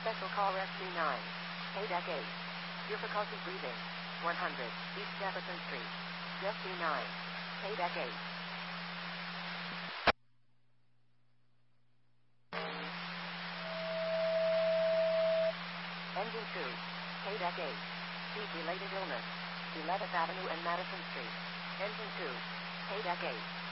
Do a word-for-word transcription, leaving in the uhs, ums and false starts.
Special call S C nine. K-Deck eight. Difficulty breathing. one hundred. East Jefferson Street. S C nine. K-Deck eight. Engine two. K-Deck eight. Heat-related illness. eleventh Avenue and Madison Street. Engine two. K-Deck eight.